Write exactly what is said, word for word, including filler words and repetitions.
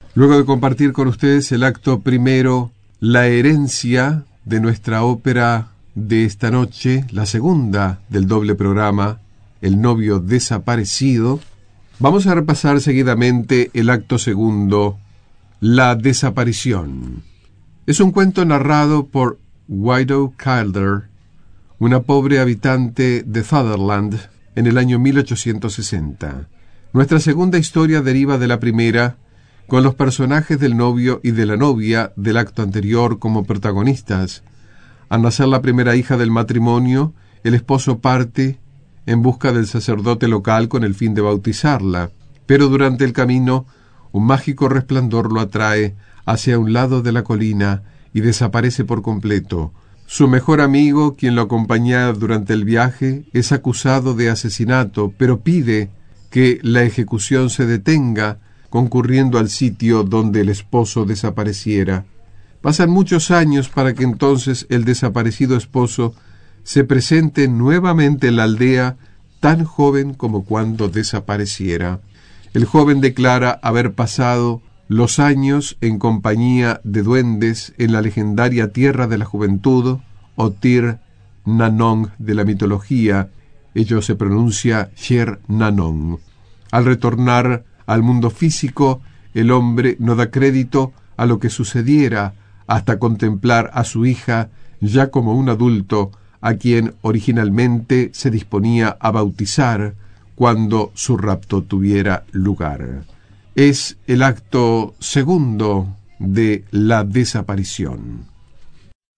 Luego de compartir con ustedes el acto primero, la herencia de nuestra ópera de esta noche, la segunda del doble programa, El novio desaparecido, vamos a repasar seguidamente el acto segundo, La desaparición. Es un cuento narrado por Widow Calder, una pobre habitante de Sutherland, en el año mil ochocientos sesenta. Nuestra segunda historia deriva de la primera, con los personajes del novio y de la novia del acto anterior como protagonistas. Al nacer la primera hija del matrimonio, el esposo parte en busca del sacerdote local con el fin de bautizarla, pero durante el camino un mágico resplandor lo atrae hacia un lado de la colina y desaparece por completo. Su mejor amigo, quien lo acompañaba durante el viaje, es acusado de asesinato, pero pide que la ejecución se detenga, concurriendo al sitio donde el esposo desapareciera. Pasan muchos años para que entonces el desaparecido esposo se presente nuevamente en la aldea, tan joven como cuando desapareciera. El joven declara haber pasado los años en compañía de duendes en la legendaria Tierra de la Juventud, o Tir Nanong de la mitología. Ello se pronuncia Sher Nanong. Al retornar al mundo físico, el hombre no da crédito a lo que sucediera hasta contemplar a su hija ya como un adulto, a quien originalmente se disponía a bautizar cuando su rapto tuviera lugar. Es el acto segundo de La desaparición.